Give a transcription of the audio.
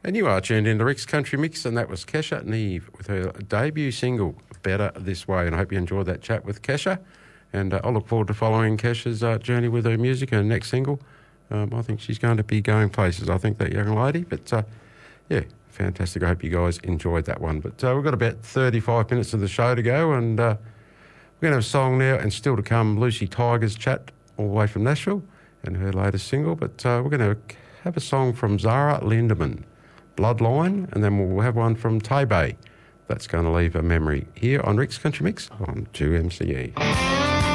And you are tuned into Rick's Country Mix, and that was Kesha Neve with her debut single, Better This Way. And I hope you enjoyed that chat with Kesha. And I look forward to following Kesha's journey with her music and her next single. I think she's going to be going places, I think, that young lady. But, yeah, fantastic. I hope you guys enjoyed that one. But we've got about 35 minutes of the show to go, and we're going to have a song now, and still to come, Lucy Tiger's chat all the way from Nashville and her latest single. But we're going to have a song from Zara Lindemann, Bloodline, and then we'll have one from Tay Bay. That's going to leave a memory here on Rick's Country Mix on 2MCE.